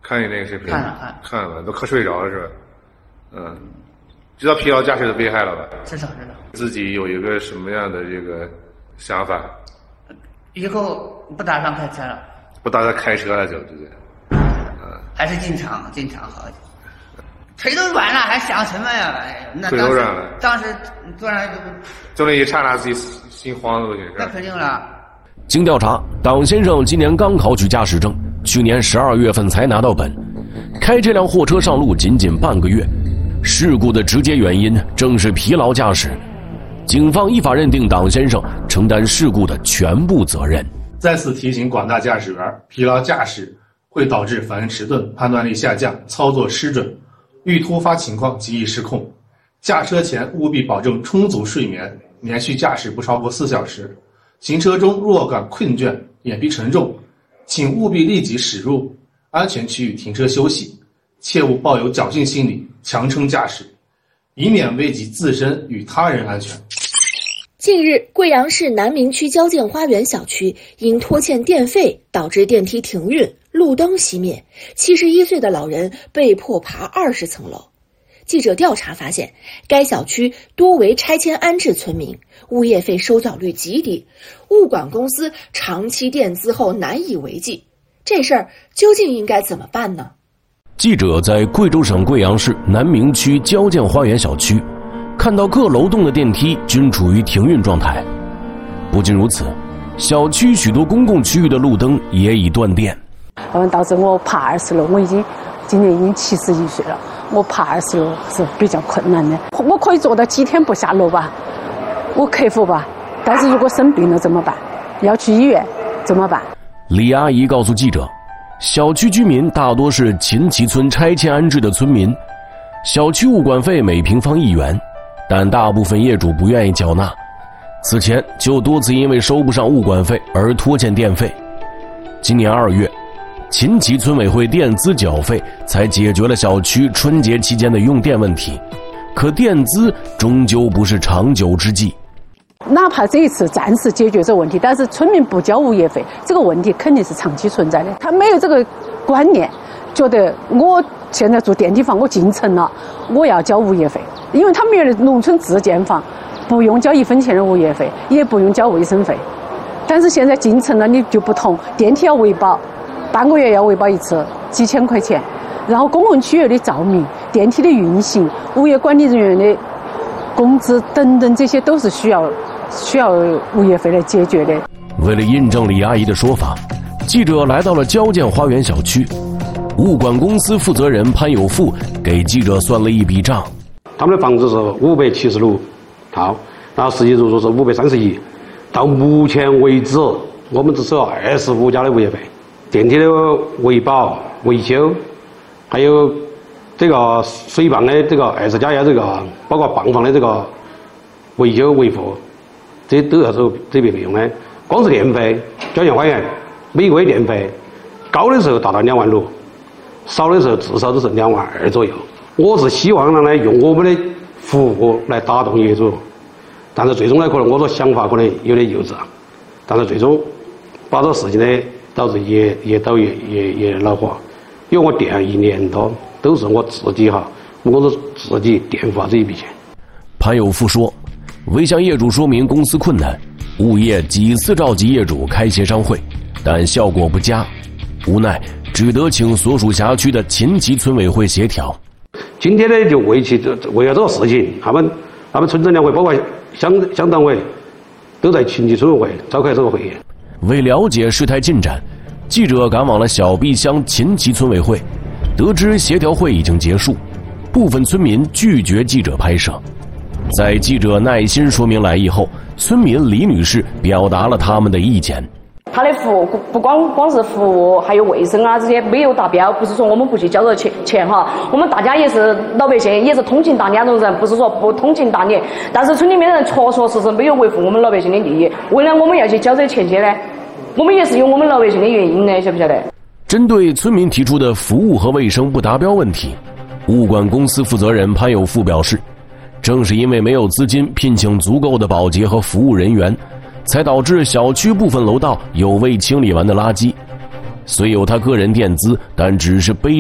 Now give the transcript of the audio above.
看你那个视频， 看了，都快睡着了是吧？知道疲劳驾驶的危害了吧？ 知道。 自己有一个什么样的这个想法？ 以后不打算开车了。 不打算开车了就对不对？ 还是进厂好。腿都软了，还想什么呀？那腿都软了。 当时突然就那一刹那，自己心慌了， 那肯定了。 经调查，党先生今年刚考取驾驶证，去年12月份才拿到本，开这辆货车上路仅半个月。事故的直接原因正是疲劳驾驶，警方依法认定党先生承担事故的全部责任。 再次提醒广大驾驶员，疲劳驾驶会导致反应迟钝、判断力下降、操作失准，遇突发情况极易失控。驾车前务必保证充足睡眠，连续驾驶不超过4小时。行车中若感困倦、眼皮沉重，请务必立即驶入安全区域停车休息，切勿抱有侥幸心理强撑驾驶，以免危及自身与他人安全。 近日，贵阳市南明区交建花园小区因拖欠电费导致电梯停运，路灯熄灭，71岁的老人被迫爬20层楼。记者调查发现，该小区多为拆迁安置村民，物业费收缴率极低，物管公司长期垫资后难以为继。这事儿究竟应该怎么办呢？ 记者在贵州省贵阳市南明区交建花园小区看到各楼栋的电梯均处于停运状态。不仅如此，小区许多公共区域的路灯也已断电。 导致我爬20楼，我今年已经71岁了，我爬20楼是比较困难的。我可以做到几天不下楼吧，我克服吧。但是如果生病了怎么办？要去医院怎么办？ 李阿姨告诉记者，小区居民大多是秦旗村拆迁安置的村民，小区物管费每平方1元，但大部分业主不愿意缴纳，此前就多次因为收不上物管费而拖欠电费。今年2月，秦旗村委会垫资缴费，才解决了小区春节期间的用电问题。可垫资终究不是长久之计。 哪怕这一次暂时解决这个问题，但是村民不交物业费，这个问题肯定是长期存在的。他没有这个观念，觉得我现在住电梯房，我进城了，我要交物业费，因为他们有农村自建房，不用交1分钱的物业费，也不用交卫生费。但是现在进城了，你就不同，电梯要维保，半个月要维保一次，几千块钱，然后公共区域的照明、电梯的运行、物业管理人员的工资等等，这些都是需要物业费来解决的。 为了印证李阿姨的说法，记者来到了交建花园小区，物管公司负责人潘有富给记者算了一笔账。 他们的房子是576套，然后实际入住是531，到目前为止我们只收了25家的物业费，电梯的维保、维修，还有这个水泵的这个20加1这个，包括泵房的这个维修维护，这些都要收这笔费用的。光是电费，交建花园每个月电费高的时候达到2万6，少的时候至少都是2万2左右。我是希望呢用我们的服务来打动业主，但是最终呢可能我的想法可能有点幼稚，但是最终把这个事情呢导致越倒越恼火，因为我电1年多都是我自己我是自己垫付这一笔钱。 潘有富说，未向业主说明公司困难，物业几次召集业主开协商会，但效果不佳，无奈只得请所属辖区的秦旗村委会协调。 今天呢，就为了这个事情，他们村镇两会包括乡党委都在秦旗村委会召开这个会议。 为了解事态进展，记者赶往了小壁乡秦旗村委会，得知协调会已经结束，部分村民拒绝记者拍摄。在记者耐心说明来意后，村民李女士表达了他们的意见。 他的服务不光是服务，还有卫生啊这些没有达标，不是说我们不去交这钱哈，我们大家也是老百姓，也是通情达理那种人，不是说不通情达理，但是村里面的人确实没有维护我们老百姓的利益，为了我们要去交这钱去呢，我们也是有我们老百姓的原因的，晓不晓得？ 针对村民提出的服务和卫生不达标问题，物管公司负责人潘有富表示，正是因为没有资金聘请足够的保洁和服务人员，才导致小区部分楼道有未清理完的垃圾。虽有他个人垫资，但只是